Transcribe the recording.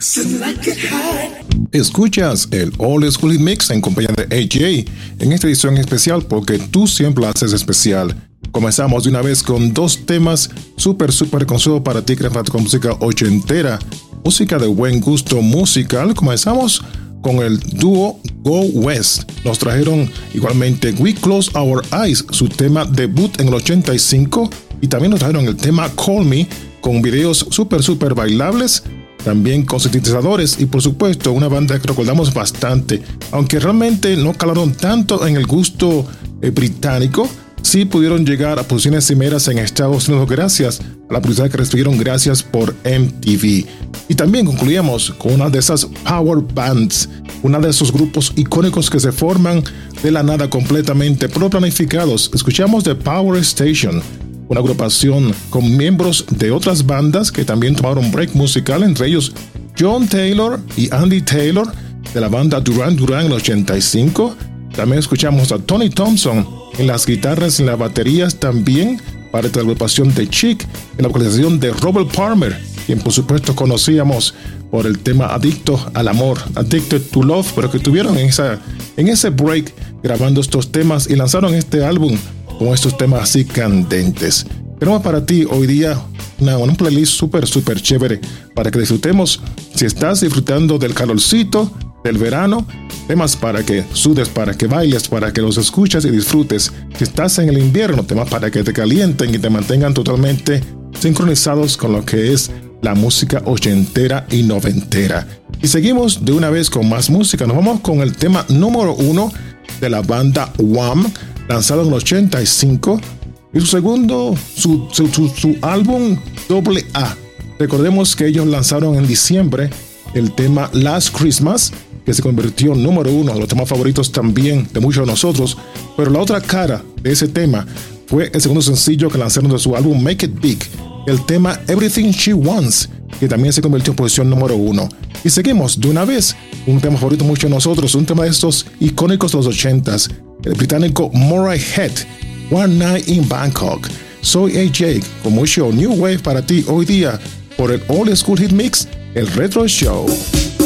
Escuchas el Old School Hit Mix en compañía de AJ en esta edición especial porque tú siempre lo haces especial. Comenzamos de una vez con dos temas súper conocidos para ti que eres fanático de música ochentera, música de buen gusto musical. Comenzamos con el dúo Go West. Nos trajeron igualmente We Close Our Eyes, su tema debut en el 85, y también nos trajeron el tema Call Me con videos súper bailables, también con sintetizadores y por supuesto una banda que recordamos bastante, aunque realmente no calaron tanto en el gusto británico. Sí pudieron llegar a posiciones cimeras en Estados Unidos gracias a la publicidad que recibieron gracias por MTV. Y también concluíamos con una de esas power bands, una de esos grupos icónicos que se forman de la nada completamente planificados. Escuchamos The Power Station, una agrupación con miembros de otras bandas que también tomaron break musical, entre ellos John Taylor y Andy Taylor de la banda Duran Duran en el 85. También escuchamos a Tony Thompson en las guitarras y en las baterías, también para esta agrupación de Chic, en la vocalización de Robert Palmer, quien por supuesto conocíamos por el tema Adicto al Amor, Addicted to Love, pero que tuvieron en ese break grabando estos temas y lanzaron este álbum con estos temas así candentes. Tenemos para ti hoy día un playlist súper chévere para que disfrutemos. Si estás disfrutando del calorcito, del verano, temas para que sudes, para que bailes, para que los escuches y disfrutes. Si estás en el invierno, temas para que te calienten y te mantengan totalmente sincronizados con lo que es la música ochentera y noventera. Y seguimos de una vez con más música. Nos vamos con el tema número 1 de la banda Wham, lanzado en el 85, y su álbum AA. Recordemos que ellos lanzaron en diciembre el tema Last Christmas, que se convirtió en número 1 de los temas favoritos también de muchos de nosotros, pero la otra cara de ese tema fue el segundo sencillo que lanzaron de su álbum Make It Big, el tema Everything She Wants, que también se convirtió en posición número 1. Y seguimos de una vez, un tema favorito de muchos de nosotros, un tema de estos icónicos de los 80s, el británico Murray Head, One Night in Bangkok. Soy AJ con mucho New Wave para ti hoy día por el Old School Hit Mix, el Retro Show.